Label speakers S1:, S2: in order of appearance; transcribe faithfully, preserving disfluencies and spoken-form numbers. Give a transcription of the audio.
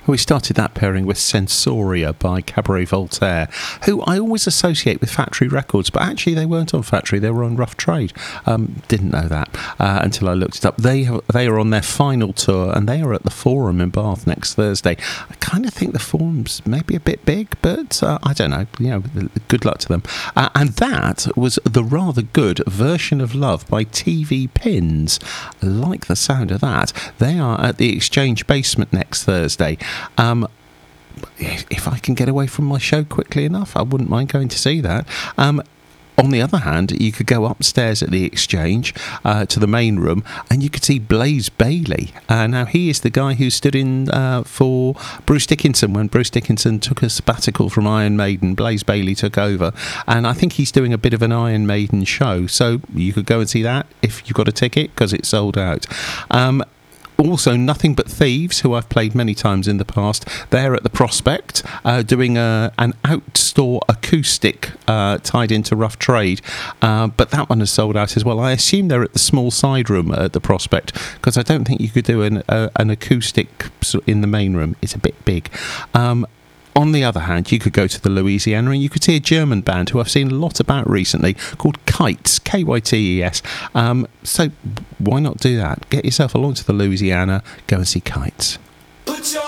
S1: We started that pairing with Sensoria by Cabaret Voltaire, who I always associate with Factory Records, but actually they weren't on Factory, they were on Rough Trade. Um, didn't know that uh, until I looked it up. They they are on their final tour, and they are at the Forum in Bath next Thursday. I kind of think the Forum's maybe a bit big, but uh, I don't know. You know, good luck to them. Uh, and that was the rather good Version of Love by T V Pins. I like the sound of that. They are at the Exchange Basement next Thursday. Um, if I can get away from my show quickly enough, I wouldn't mind going to see that. Um, on the other hand, you could go upstairs at the Exchange uh, to the main room, and you could see Blaze Bayley. Uh, now, he is the guy who stood in uh, for Bruce Dickinson when Bruce Dickinson took a sabbatical from Iron Maiden. Blaze Bayley took over, and I think he's doing a bit of an Iron Maiden show, so you could go and see that if you've got a ticket, because it's sold out. Um, Also, Nothing But Thieves, who I've played many times in the past. They're at the Prospect, uh, doing a, an outdoor acoustic uh, tied into Rough Trade. Uh, but that one has sold out as well. I assume they're at the small side room at the Prospect, because I don't think you could do an, uh, an acoustic in the main room. It's a bit big. Um, On the other hand, you could go to the Louisiana and you could see a German band who I've seen a lot about recently called Kytes, K Y T E S. Um, so why not do that? Get yourself along to the Louisiana, go and see Kytes.